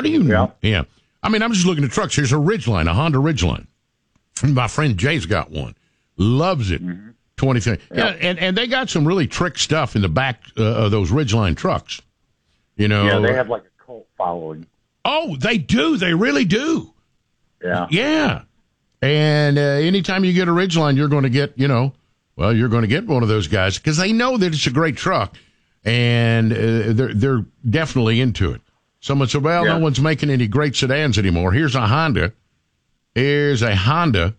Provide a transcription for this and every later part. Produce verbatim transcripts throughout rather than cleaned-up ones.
How do you know? Yeah. Yeah. I mean, I'm just looking at trucks. Here's a Ridgeline, a Honda Ridgeline. My friend Jay's got one. Loves it. Mm-hmm. twenty-three. Yeah. yeah, and, and they got some really trick stuff in the back uh, of those Ridgeline trucks. You know. Yeah, they have like a cult following. Oh, they do. They really do. Yeah. Yeah. And uh, anytime you get a Ridgeline, you're going to get, you know, well, you're going to get one of those guys because they know that it's a great truck, and uh, they're they're definitely into it. Someone said, well, yeah. no one's making any great sedans anymore. Here's a Honda. Here's a Honda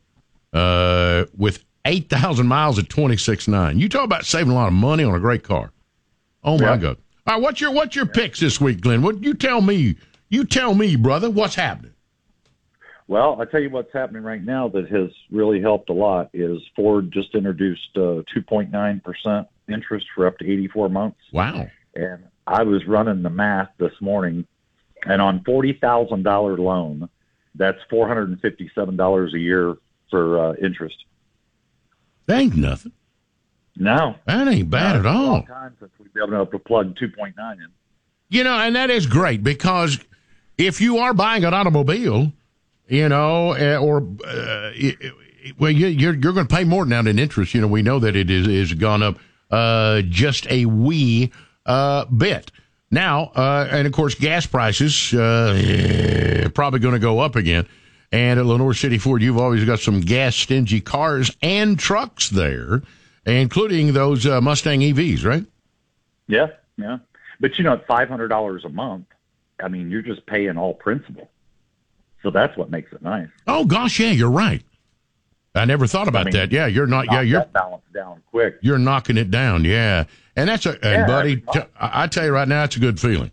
uh, with eight thousand miles at twenty-six point nine. You talk about saving a lot of money on a great car. Oh, my yeah. God. All right, what's your, what's your picks this week, Glenn? What you tell me. You tell me, brother, what's happening? Well, I tell you what's happening right now that has really helped a lot is Ford just introduced uh, two point nine percent interest for up to eighty-four months. Wow. And I was running the math this morning, and on forty thousand dollars loan, that's four hundred fifty-seven dollars a year for uh, interest. That ain't nothing. No. That ain't bad no, at all. A long time since we've been able to plug two point nine in. You know, and that is great because if you are buying an automobile, you know, or, uh, well, you, you're, you're going to pay more than that in interest. You know, we know that it is, is gone up uh, just a wee uh, bit. Now, uh, and of course, gas prices uh, probably going to go up again. And at Lenore City Ford, you've always got some gas-stingy cars and trucks there, including those uh, Mustang E Vs, right? Yeah, yeah. But, you know, at five hundred dollars a month, I mean, you're just paying all principal. So that's what makes it nice. Oh, gosh, yeah, you're right. I never thought about I mean, that. Yeah, you're not. Yeah, you're balanced down quick. You're knocking it down. Yeah, and that's a yeah, and buddy. T- I tell you right now, it's a good feeling.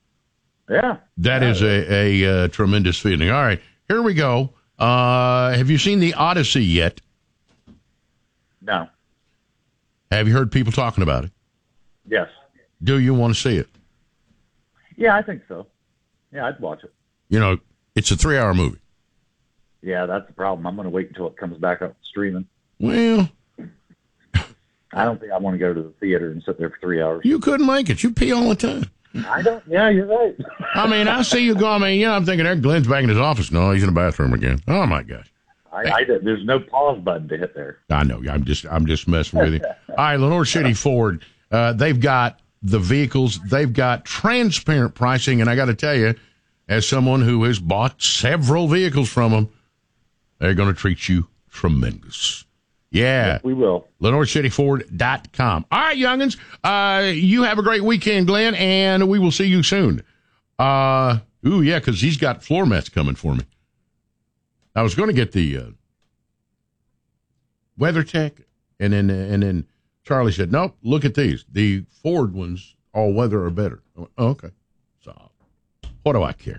Yeah, that yeah, is a a uh, tremendous feeling. All right, here we go. Uh, have you seen the Odyssey yet? No. Have you heard people talking about it? Yes. Do you want to see it? Yeah, I think so. Yeah, I'd watch it. You know, it's a three-hour movie. Yeah, that's the problem. I'm going to wait until it comes back up streaming. Well, I don't think I want to go to the theater and sit there for three hours. You couldn't make it. You pee all the time. I don't. Yeah, you're right. I mean, I see you go. I mean, you know, I'm thinking, there, Glenn's back in his office. No, he's in the bathroom again. Oh my gosh. I, I, there's no pause button to hit there. I know. I'm just, I'm just messing with you. All right, Lenore City Ford. Uh, they've got the vehicles. They've got transparent pricing, and I got to tell you, as someone who has bought several vehicles from them, they're going to treat you tremendous. Yeah. Yes, we will. Lenore City Ford dot com. All right, youngins. Uh, you have a great weekend, Glenn, and we will see you soon. Uh, ooh, yeah, because he's got floor mats coming for me. I was going to get the uh, WeatherTech, and then and then Charlie said, nope, look at these. The Ford ones, all weather are better. I went, oh, okay. So what do I care?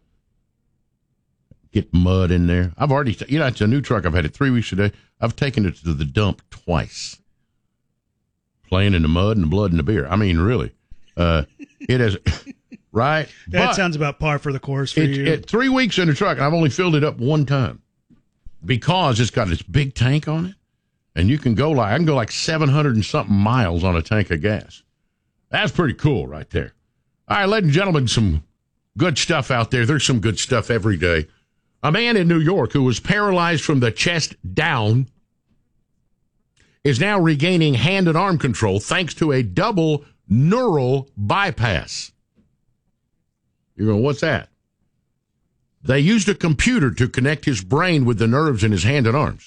Get mud in there. I've already, you know, it's a new truck. I've had it three weeks today. I've taken it to the dump twice. Playing in the mud and the blood and the beer. I mean, really. Uh, it is, right? That but sounds about par for the course for it, you. It, three weeks in the truck, and I've only filled it up one time. Because it's got this big tank on it. And you can go like, I can go like seven hundred and something miles on a tank of gas. That's pretty cool right there. All right, ladies and gentlemen, some good stuff out there. There's some good stuff every day. A man in New York who was paralyzed from the chest down is now regaining hand and arm control thanks to a double neural bypass. You're going, what's that? They used a computer to connect his brain with the nerves in his hand and arms.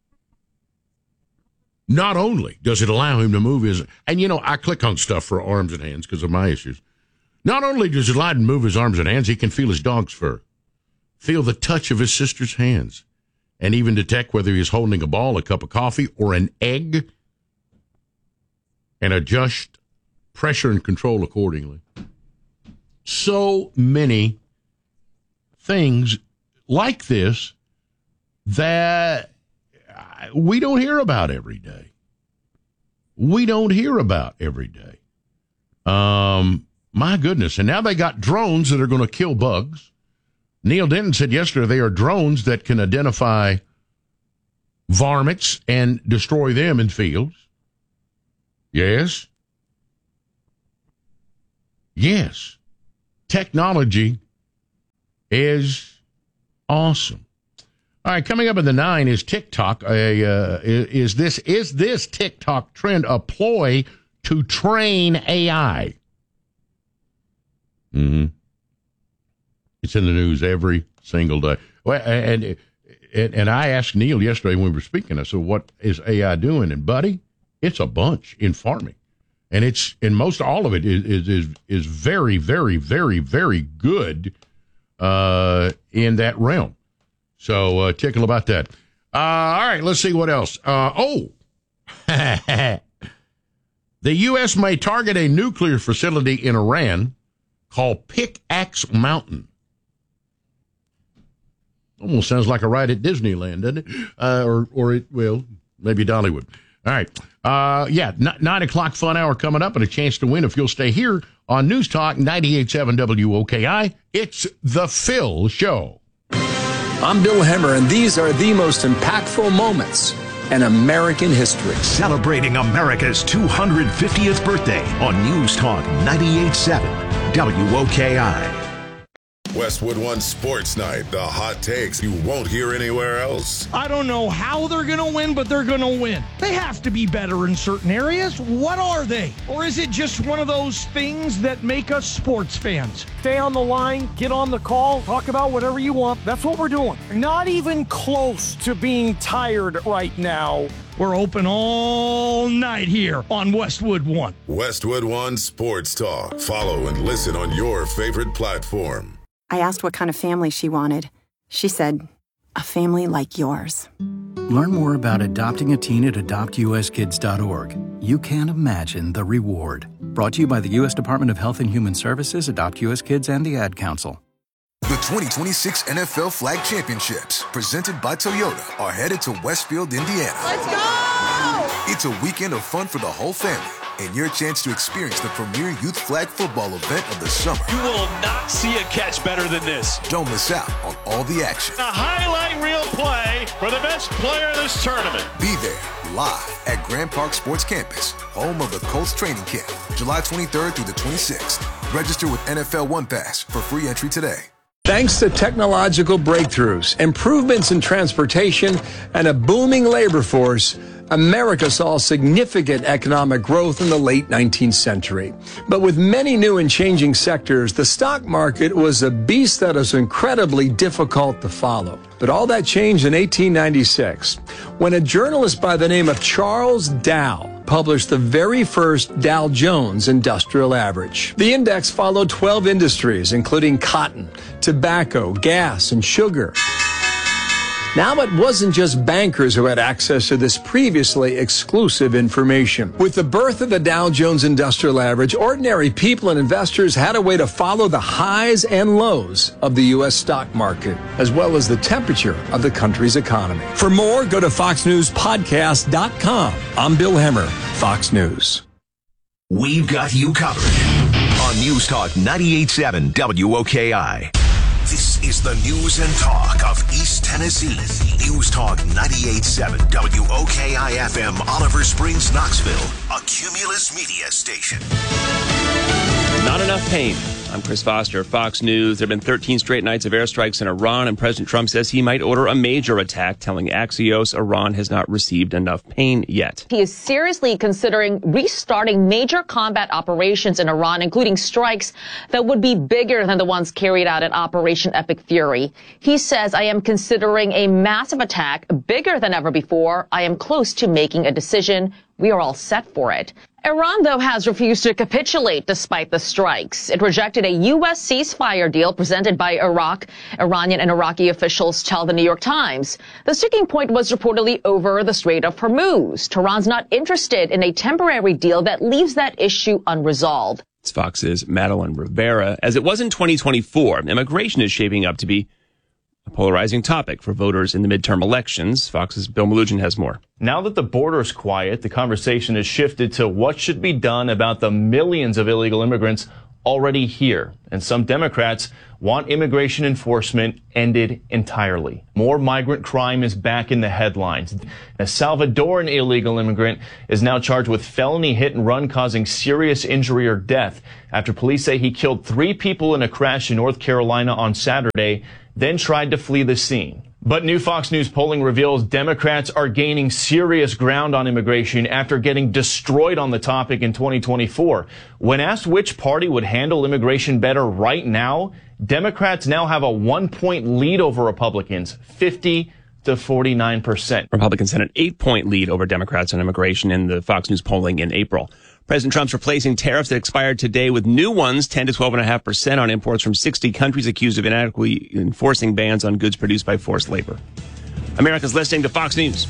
Not only does it allow him to move his, and you know, I click on stuff for arms and hands because of my issues. Not only does it allow him to move his arms and hands, he can feel his dog's fur, feel the touch of his sister's hands, and even detect whether he's holding a ball, a cup of coffee, or an egg, and adjust pressure and control accordingly. So many things like this that we don't hear about every day. We don't hear about every day. Um, my goodness. And now they got drones that are going to kill bugs. Neil Denton said yesterday they are drones that can identify varmints and destroy them in fields. Yes. Yes. Technology is awesome. All right, coming up at the nine is TikTok. A, uh, is this is this TikTok trend a ploy to train A I? Mm-hmm. It's in the news every single day. Well, and, and and I asked Neil yesterday when we were speaking, I said, what is A I doing? And, buddy, it's a bunch in farming. And it's and most all of it is is is, is very, very, very, very good uh, in that realm. So uh, tickle about that. Uh, all right, let's see what else. Uh, oh, the U S may target a nuclear facility in Iran called Pickaxe Mountain. Almost sounds like a ride at Disneyland, doesn't it? Uh, or, or it will, maybe Dollywood. All right. Uh, yeah, n- nine o'clock fun hour coming up and a chance to win if you'll stay here on News Talk ninety-eight point seven W O K I. It's The Phil Show. I'm Bill Hemmer, and these are the most impactful moments in American history. Celebrating America's two hundred fiftieth birthday on News Talk ninety-eight point seven W O K I. Westwood One Sports Night, the hot takes you won't hear anywhere else. I don't know how they're going to win, but they're going to win. They have to be better in certain areas. What are they? Or is it just one of those things that make us sports fans? Stay on the line, get on the call, talk about whatever you want. That's what we're doing. Not even close to being tired right now. We're open all night here on Westwood One. Westwood One Sports Talk. Follow and listen on your favorite platform. I asked what kind of family she wanted. She said, a family like yours. Learn more about adopting a teen at adopt u s kids dot org. You can't imagine the reward. Brought to you by the U S Department of Health and Human Services, Adopt U S Kids, and the Ad Council. The twenty twenty-six N F L Flag Championships, presented by Toyota, are headed to Westfield, Indiana. Let's go! It's a weekend of fun for the whole family, and your chance to experience the premier youth flag football event of the summer. You will not see a catch better than this. Don't miss out on all the action. A highlight reel play for the best player of this tournament. Be there, live at Grand Park Sports Campus, home of the Colts training camp, July twenty-third through the twenty-sixth. Register with N F L One Pass for free entry today. Thanks to technological breakthroughs, improvements in transportation, and a booming labor force, America saw significant economic growth in the late nineteenth century. But with many new and changing sectors, the stock market was a beast that is incredibly difficult to follow. But all that changed in eighteen ninety-six, when a journalist by the name of Charles Dow published the very first Dow Jones Industrial Average. The index followed twelve industries, including cotton, tobacco, gas, and sugar. Now it wasn't just bankers who had access to this previously exclusive information. With the birth of the Dow Jones Industrial Average, ordinary people and investors had a way to follow the highs and lows of the U S stock market, as well as the temperature of the country's economy. For more, go to fox news podcast dot com. I'm Bill Hemmer, Fox News. We've got you covered on News Talk ninety-eight point seven W O K I. This is the news and talk of East Tennessee. News Talk ninety-eight point seven W O K I F M, Oliver Springs, Knoxville, a Cumulus media station. Not enough pain. I'm Chris Foster, Fox News. There have been thirteen straight nights of airstrikes in Iran, and President Trump says he might order a major attack, telling Axios Iran has not received enough pain yet. He is seriously considering restarting major combat operations in Iran, including strikes that would be bigger than the ones carried out at Operation Epic Fury. He says, I am considering a massive attack, bigger than ever before. I am close to making a decision. We are all set for it. Iran, though, has refused to capitulate despite the strikes. It rejected a U S ceasefire deal presented by Iraq. Iranian and Iraqi officials tell the New York Times. The sticking point was reportedly over the Strait of Hormuz. Tehran's not interested in a temporary deal that leaves that issue unresolved. It's Fox's Madeline Rivera. As it was in twenty twenty-four, immigration is shaping up to be a polarizing topic for voters in the midterm elections. Fox's Bill Malugin has more. Now that the border's quiet, the conversation has shifted to what should be done about the millions of illegal immigrants already here. And some Democrats want immigration enforcement ended entirely. More migrant crime is back in the headlines. A Salvadoran illegal immigrant is now charged with felony hit and run causing serious injury or death after police say he killed three people in a crash in North Carolina on Saturday, then tried to flee the scene. But new Fox News polling reveals Democrats are gaining serious ground on immigration after getting destroyed on the topic in twenty twenty-four. When asked which party would handle immigration better right now, Democrats now have a one-point lead over Republicans, fifty to forty-nine percent. Republicans had an eight-point lead over Democrats on immigration in the Fox News polling in April. President Trump's replacing tariffs that expired today with new ones, ten to twelve point five percent on imports from sixty countries accused of inadequately enforcing bans on goods produced by forced labor. America's listening to Fox News.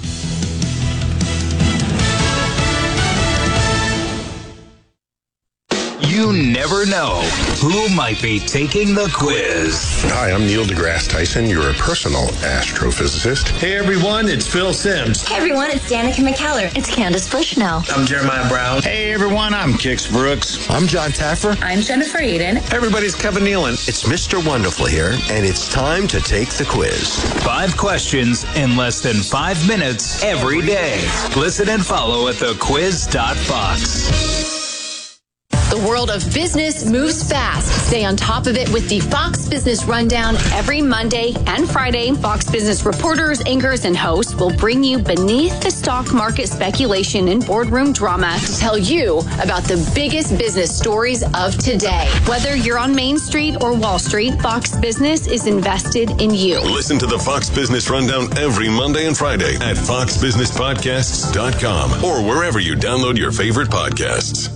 You never know who might be taking the quiz. Hi, I'm Neil deGrasse Tyson, your personal astrophysicist. Hey everyone, it's Phil Simms. Hey everyone, it's Danica McKellar. It's Candace Bushnell. I'm Jeremiah Brown. Hey everyone, I'm Kix Brooks. I'm John Taffer. I'm Jennifer Aiden. Hey everybody's Kevin Nealon. It's Mister Wonderful here, and it's time to take the quiz. Five questions in less than five minutes every day. Listen and follow at the quiz dot fox. The world of business moves fast. Stay on top of it with the Fox Business Rundown every Monday and Friday. Fox Business reporters, anchors, and hosts will bring you beneath the stock market speculation and boardroom drama to tell you about the biggest business stories of today. Whether you're on Main Street or Wall Street, Fox Business is invested in you. Listen to the Fox Business Rundown every Monday and Friday at fox business podcasts dot com or wherever you download your favorite podcasts.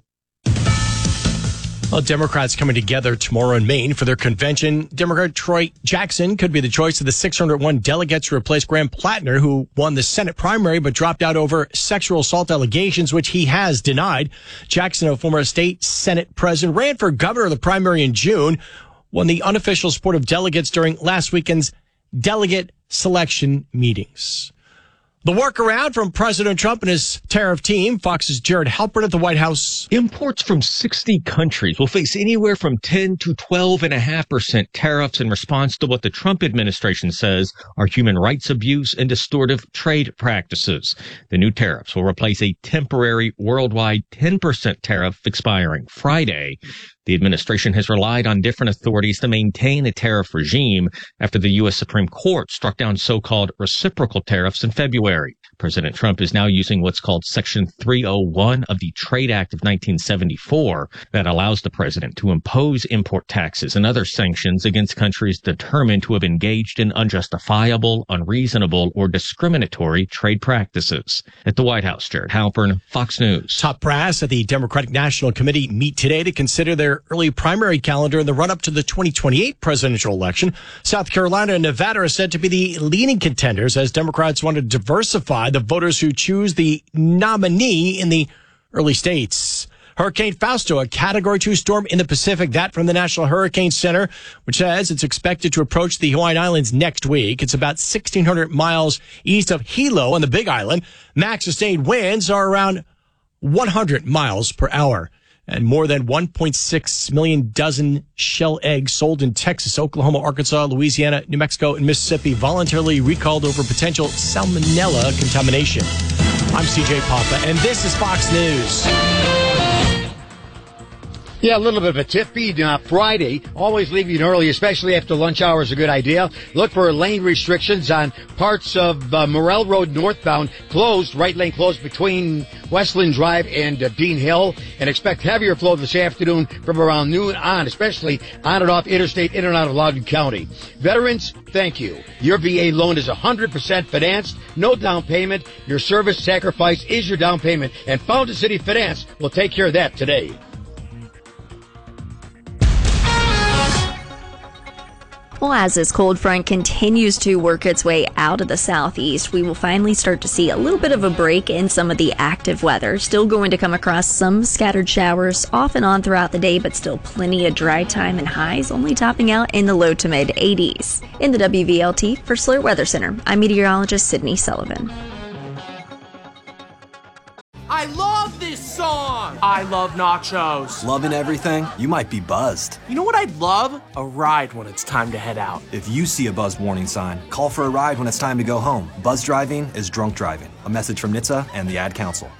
Well, Democrats coming together tomorrow in Maine for their convention. Democrat Troy Jackson could be the choice of the six hundred one delegates to replace Graham Plattner, who won the Senate primary but dropped out over sexual assault allegations, which he has denied. Jackson, a former state Senate president, ran for governor of the primary in June, won the unofficial support of delegates during last weekend's delegate selection meetings. The workaround from President Trump and his tariff team. Fox's Jared Halpern at the White House. Imports from sixty countries will face anywhere from ten to twelve point five percent tariffs in response to what the Trump administration says are human rights abuse and distortive trade practices. The new tariffs will replace a temporary worldwide ten percent tariff expiring Friday. The administration has relied on different authorities to maintain a tariff regime after the U S Supreme Court struck down so-called reciprocal tariffs in February. President Trump is now using what's called Section three oh one of the Trade Act of nineteen seventy-four that allows the president to impose import taxes and other sanctions against countries determined to have engaged in unjustifiable, unreasonable, or discriminatory trade practices. At the White House, Jared Halpern, Fox News. Top brass at the Democratic National Committee meet today to consider their early primary calendar in the run-up to the twenty twenty-eight presidential election. South Carolina and Nevada are said to be the leading contenders as Democrats want to diversify the voters who choose the nominee in the early states. Hurricane Fausto, a Category two storm in the Pacific, that from the National Hurricane Center, which says it's expected to approach the Hawaiian Islands next week. It's about sixteen hundred miles east of Hilo on the Big Island. Max sustained winds are around one hundred miles per hour. And more than one point six million dozen shell eggs sold in Texas, Oklahoma, Arkansas, Louisiana, New Mexico, and Mississippi voluntarily recalled over potential salmonella contamination. I'm C J Papa, and this is Fox News. Yeah, a little bit of a tip feed uh, Friday. Always leaving early, especially after lunch hour, is a good idea. Look for lane restrictions on parts of uh, Morrell Road northbound. Closed, right lane closed between Westland Drive and uh, Dean Hill. And expect heavier flow this afternoon from around noon on, especially on and off interstate, in and out of Loudoun County. Veterans, thank you. Your V A loan is one hundred percent financed, no down payment. Your service sacrifice is your down payment. And Fountain City Finance will take care of that today. Well, as this cold front continues to work its way out of the southeast, we will finally start to see a little bit of a break in some of the active weather. Still going to come across some scattered showers off and on throughout the day, but still plenty of dry time and highs only topping out in the low to mid eighties. In the W V L T for Slur Weather Center, I'm meteorologist Sydney Sullivan. I love this song! I love nachos. Loving everything? You might be buzzed. You know what I'd love? A ride when it's time to head out. If you see a buzz warning sign, call for a ride when it's time to go home. Buzz driving is drunk driving. A message from N H T S A and the Ad Council.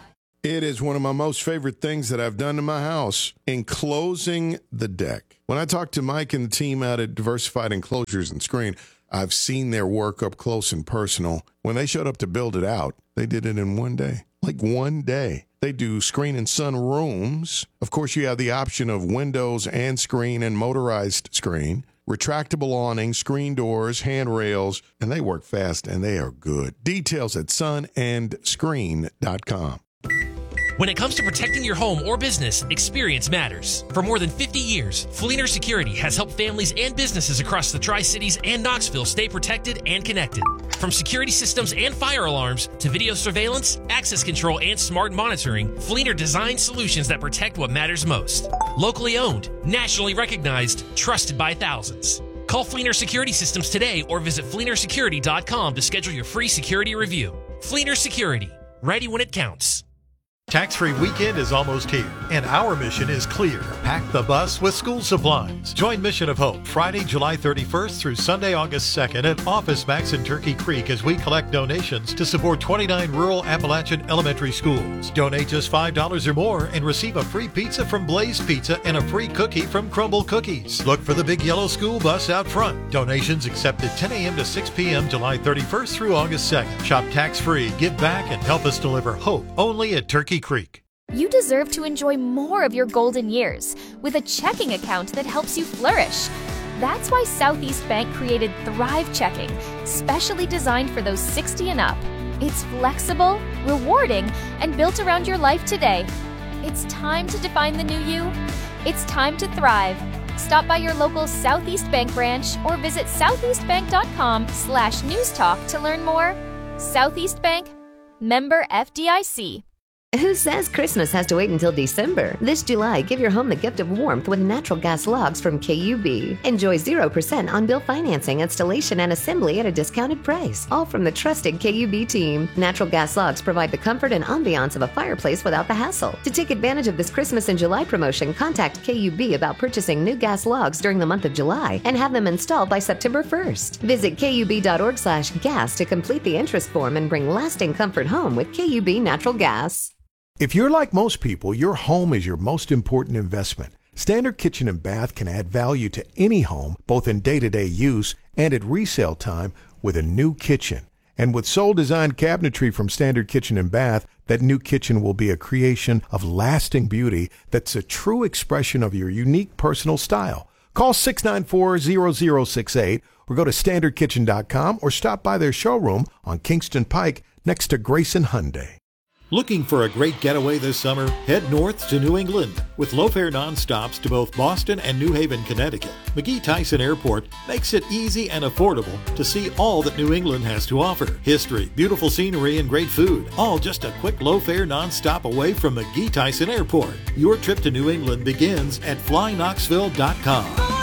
It is one of my most favorite things that I've done to my house, enclosing the deck. When I talk to Mike and the team out at Diversified Enclosures and Screen, I've seen their work up close and personal. When they showed up to build it out, they did it in one day. Like one day. They do screen and sun rooms. Of course, you have the option of windows and screen and motorized screen, retractable awning, screen doors, handrails, and they work fast and they are good. Details at sun and screen dot com. When it comes to protecting your home or business, experience matters. For more than fifty years, Fleener Security has helped families and businesses across the Tri-Cities and Knoxville stay protected and connected. From security systems and fire alarms to video surveillance, access control, and smart monitoring, Fleener designs solutions that protect what matters most. Locally owned, nationally recognized, trusted by thousands. Call Fleener Security Systems today or visit fleener security dot com to schedule your free security review. Fleener Security, ready when it counts. Tax-free weekend is almost here, and our mission is clear. Pack the bus with school supplies. Join Mission of Hope Friday, July thirty-first through Sunday, August second at Office Max in Turkey Creek as we collect donations to support twenty-nine rural Appalachian elementary schools. Donate just five dollars or more and receive a free pizza from Blaze Pizza and a free cookie from Crumble Cookies. Look for the big yellow school bus out front. Donations accepted ten a.m. to six p.m. July thirty-first through August second. Shop tax-free, give back, and help us deliver hope only at Turkey Creek. You deserve to enjoy more of your golden years with a checking account that helps you flourish. That's why Southeast Bank created Thrive Checking, specially designed for those sixty and up. It's flexible, rewarding, and built around your life today. It's time to define the new you. It's time to thrive. Stop by your local Southeast Bank branch or visit southeast bank dot com slash news talk to learn more. Southeast Bank, member F D I C. Who says Christmas has to wait until December? This July, give your home the gift of warmth with natural gas logs from K U B. Enjoy zero percent on-bill financing, installation, and assembly at a discounted price. All from the trusted K U B team. Natural gas logs provide the comfort and ambiance of a fireplace without the hassle. To take advantage of this Christmas and July promotion, contact K U B about purchasing new gas logs during the month of July and have them installed by September first. Visit K U B dot org slash gas to complete the interest form and bring lasting comfort home with K U B Natural Gas. If you're like most people, your home is your most important investment. Standard Kitchen and Bath can add value to any home, both in day-to-day use and at resale time, with a new kitchen. And with Soul-designed cabinetry from Standard Kitchen and Bath, that new kitchen will be a creation of lasting beauty that's a true expression of your unique personal style. Call six nine four, zero zero six eight or go to standard kitchen dot com or stop by their showroom on Kingston Pike next to Grayson Hyundai. Looking for a great getaway this summer? Head north to New England. With low-fare nonstops to both Boston and New Haven, Connecticut, McGee Tyson Airport makes it easy and affordable to see all that New England has to offer. History, beautiful scenery, and great food, all just a quick low-fare nonstop away from McGee Tyson Airport. Your trip to New England begins at fly knoxville dot com.